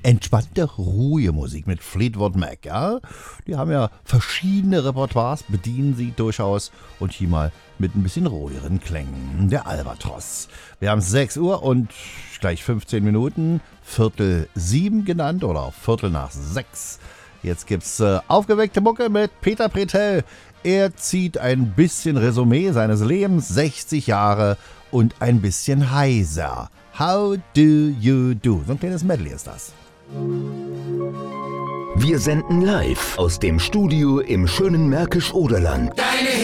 entspannte, ruhige Musik mit Fleetwood Mac, ja. Die haben ja verschiedene Repertoires, bedienen sie durchaus und hier mal mit ein bisschen ruhigeren Klängen. Der Albatros. Wir haben 6 Uhr und gleich 15 Minuten, 6:45 genannt oder 6:15. Jetzt gibt's aufgeweckte Mucke mit Peter Pretel. Er zieht ein bisschen Resümee seines Lebens, 60 Jahre und ein bisschen heiser. How do you do? So ein kleines Medley ist das. Wir senden live aus dem Studio im schönen Märkisch-Oderland. Deine